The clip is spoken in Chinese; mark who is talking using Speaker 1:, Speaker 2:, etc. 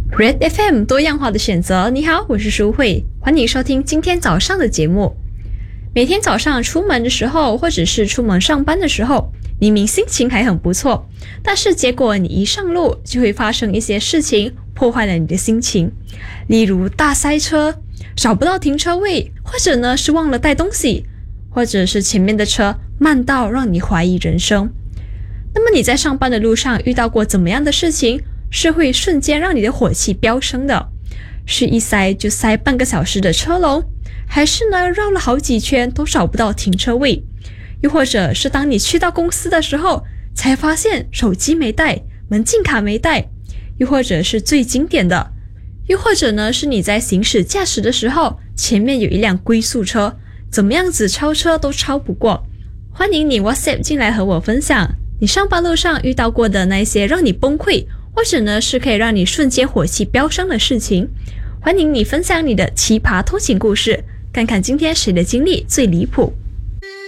Speaker 1: Red FM 多样化的选择，你好，我是舒慧，欢迎收听今天早上的节目。每天早上出门的时候，或者是出门上班的时候，明明心情还很不错，但是结果你一上路就会发生一些事情，破坏了你的心情。例如大塞车，找不到停车位，或者呢是忘了带东西，或者是前面的车慢到让你怀疑人生。那么你在上班的路上遇到过怎么样的事情，是会瞬间让你的火气飙升的？是一塞就塞半个小时的车龙，还是呢绕了好几圈都找不到停车位？又或者是当你去到公司的时候，才发现手机没带，门禁卡没带？又或者是最经典的，又或者呢是你在行驶驾驶的时候，前面有一辆龟速车，怎么样子超车都超不过。欢迎你 WhatsApp 进来和我分享你上班路上遇到过的那些让你崩溃，或者呢是可以让你瞬间火气飙升的事情。欢迎你分享你的奇葩通勤故事，看看今天谁的经历最离谱。